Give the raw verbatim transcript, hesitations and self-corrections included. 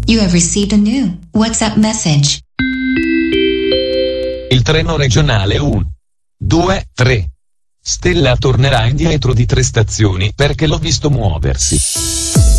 You have received a new WhatsApp message. Il treno regionale uno, due, tre. Stella tornerà indietro di tre stazioni perché l'ho visto muoversi.